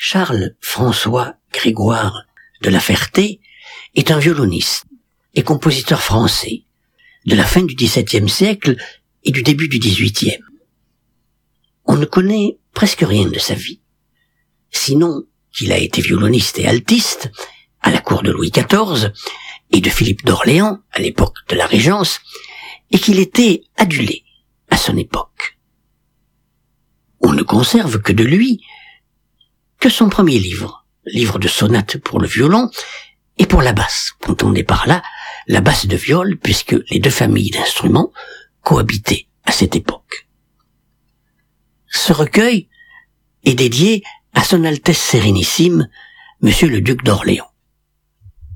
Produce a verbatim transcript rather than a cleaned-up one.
Charles-François Grégoire de La Ferté est un violoniste et compositeur français de la fin du dix-septième siècle et du début du dix-huitième. On ne connaît presque rien de sa vie, sinon qu'il a été violoniste et altiste à la cour de Louis quatorze et de Philippe d'Orléans à l'époque de la Régence, et qu'il était adulé à son époque. On ne conserve que de lui que son premier livre, livre de sonates pour le violon et pour la basse. Entendez par là la basse de viol, puisque les deux familles d'instruments cohabitaient à cette époque. Ce recueil est dédié à son Altesse Sérénissime, Monsieur le Duc d'Orléans.